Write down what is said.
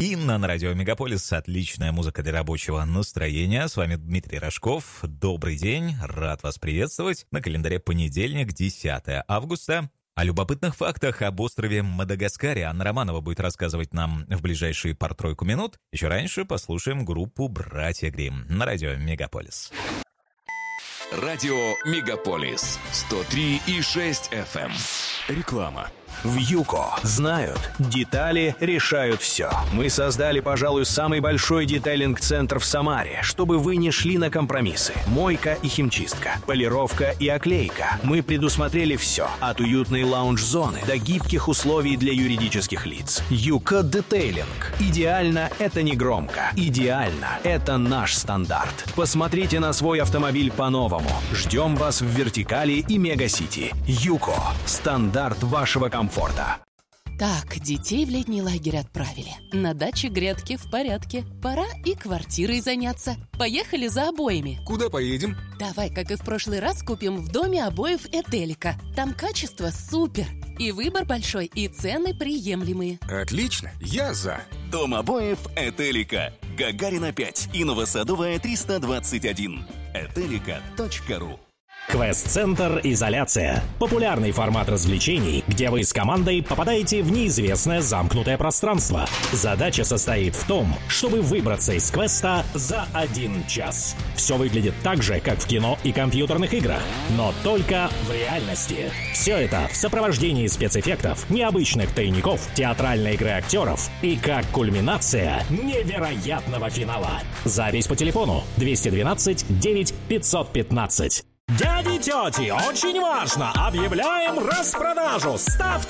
Инна на радио Мегаполис. Отличная музыка для рабочего настроения. С вами Дмитрий Рожков. Добрый день. Рад вас приветствовать. На календаре понедельник, 10 августа. О любопытных фактах об острове Мадагаскаре Анна Романова будет рассказывать нам в ближайшие пару-тройку минут. Еще раньше послушаем группу «Братья Гримм» на радио Мегаполис. Радио Мегаполис 103,6 FM. Реклама. В ЮКО знают, детали решают все. Мы создали, пожалуй, самый большой детейлинг-центр в Самаре, чтобы вы не шли на компромиссы. Мойка и химчистка, полировка и оклейка. Мы предусмотрели все, от уютной лаунж-зоны до гибких условий для юридических лиц. ЮКО Детейлинг. Идеально — это не громко. Идеально — это наш стандарт. Посмотрите на свой автомобиль по-новому. Ждем вас в Вертикали и Мегасити. ЮКО. Стандарт вашего комфорта. Так, детей в летний лагерь отправили. На даче грядки в порядке. Пора и квартирой заняться. Поехали за обоями. Куда поедем? Давай, как и в прошлый раз, купим в доме обоев Этелика. Там качество супер. И выбор большой, и цены приемлемые. Отлично, я за. Дом обоев Этелика. Гагарина 5 и Новосадовая 321. Этелика.ру. Квест-центр «Изоляция». Популярный формат развлечений, где вы с командой попадаете в неизвестное замкнутое пространство. Задача состоит в том, чтобы выбраться из квеста за 1 час. Все выглядит так же, как в кино и компьютерных играх, но только в реальности. Все это в сопровождении спецэффектов, необычных тайников, театральной игры актеров и как кульминация невероятного финала. Запись по телефону 212 9 515. Дяди, тети, очень важно! Объявляем распродажу! Ставьте